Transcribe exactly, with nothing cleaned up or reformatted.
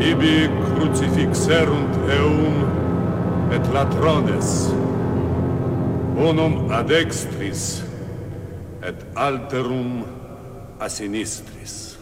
Ibi crucifixerunt eum et latrones, unum a dextris et alterum a sinistris.